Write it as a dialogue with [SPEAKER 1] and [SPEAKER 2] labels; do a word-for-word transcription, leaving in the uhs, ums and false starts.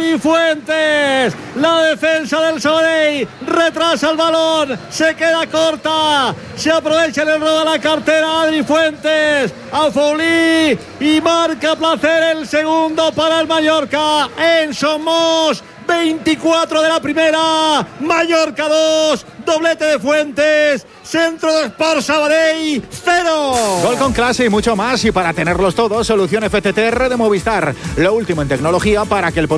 [SPEAKER 1] Adri Fuentes. La defensa del Sabadell retrasa el balón, se queda corta, se aprovecha el error de la cartera Adri Fuentes a Foulí y marca Placer el segundo para el Mallorca en Somos. veinticuatro de la primera, Mallorca dos, doblete de Fuentes, centro de Sport Sabadell cero.
[SPEAKER 2] Gol con clase y mucho más, y para tenerlos todos, solución F T T R de Movistar, lo último en tecnología para que el